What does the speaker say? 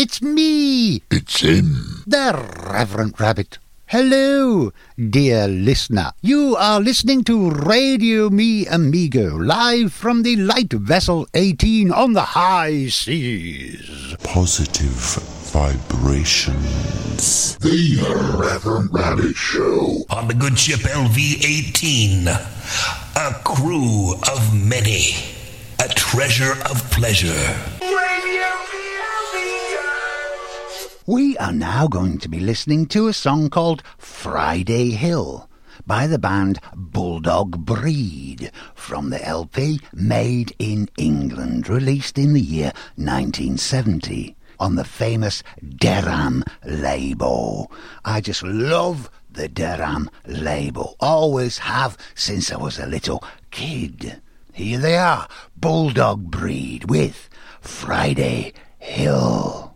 It's me. It's him. The Reverend Rabbit. Hello, dear listener. You are listening to Radio Me Amigo, live from the Light Vessel 18 on the high seas. Positive vibrations. The Reverend Rabbit Show. On the good ship LV-18, a crew of many, a treasure of pleasure. We are now going to be listening to a song called Friday Hill by the band Bulldog Breed from the LP Made in England, released in the year 1970 on the famous Deram label. I just love the Deram label. Always have since I was a little kid. Here they are, Bulldog Breed with Friday Hill.